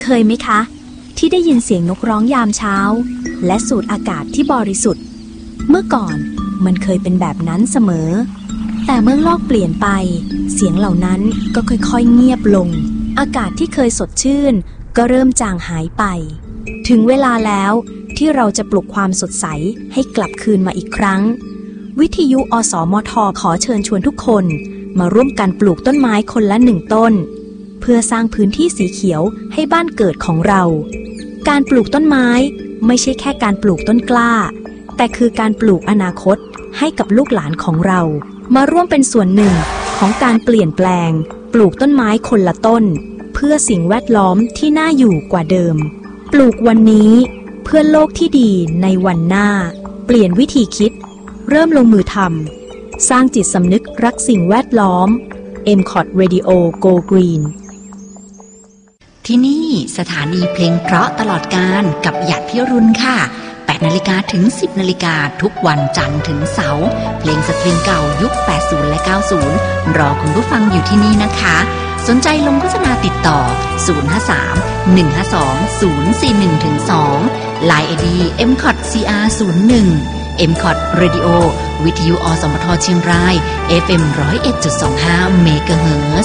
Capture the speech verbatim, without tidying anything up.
เคยไหมคะที่ได้ยินเสียงนกร้องยามเช้าและสูดอากาศที่บริสุทธิ์เมื่อก่อนมันเคยเป็นแบบนั้นเสมอแต่เมื่อโลกเปลี่ยนไปเสียงเหล่านั้นก็ค่อยๆเงียบลงอากาศที่เคยสดชื่นก็เริ่มจางหายไปถึงเวลาแล้วที่เราจะปลุกความสดใสให้กลับคืนมาอีกครั้งวิทยุอสมทขอเชิญชวนทุกคนมาร่วมกันปลูกต้นไม้คนละหนึ่งต้นเพื่อสร้างพื้นที่สีเขียวให้บ้านเกิดของเราการปลูกต้นไม้ไม่ใช่แค่การปลูกต้นกล้าแต่คือการปลูกอนาคตให้กับลูกหลานของเรามาร่วมเป็นส่วนหนึ่งของการเปลี่ยนแปลงปลูกต้นไม้คนละต้นเพื่อสิ่งแวดล้อมที่น่าอยู่กว่าเดิมปลูกวันนี้เพื่อโลกที่ดีในวันหน้าเปลี่ยนวิธีคิดเริ่มลงมือทำสร้างจิตสำนึกรักสิ่งแวดล้อม เอ็ม คอท Radio Go Green ที่นี่สถานีเพลงเพราะตลอดการกับหยาดพิรุณค่ะแปดนาฬิกาถึงสิบนาฬิกาทุกวันจันทร์ถึงเสาร์เพลงสตริงเก่ายุคแปดสิบและเก้าสิบรอคุณผู้ฟังอยู่ที่นี่นะคะสนใจลงโฆษณาติดต่อศูนย์ ห้า สาม หนึ่ง ห้า สอง ศูนย์ สี่ หนึ่ง สอง ไลน์ ไอ ดี เอ็ม คอท ซี อาร์ ศูนย์ หนึ่ง เอ็ม คอท Radio วิทยุอสมทเชียงราย เอฟ เอ็ม หนึ่งศูนย์เอ็ดจุดสองห้า เมกะเฮิรตซ์